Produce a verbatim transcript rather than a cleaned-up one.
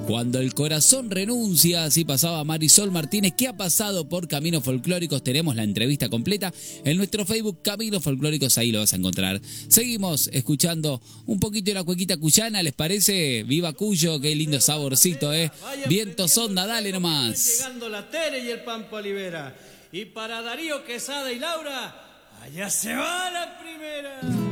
Cuando el corazón renuncia, así pasaba Marisol Martínez. ¿Qué ha pasado por Caminos Folclóricos? Tenemos la entrevista completa en nuestro Facebook Caminos Folclóricos, ahí lo vas a encontrar. Seguimos escuchando un poquito de la cuequita cuyana, ¿les parece? Viva Cuyo, qué lindo saborcito, ¿eh? Viento sonda, dale nomás. Llegando la Tere y el Pampa Olivera. Y para Darío Quesada y Laura, allá se va la primera.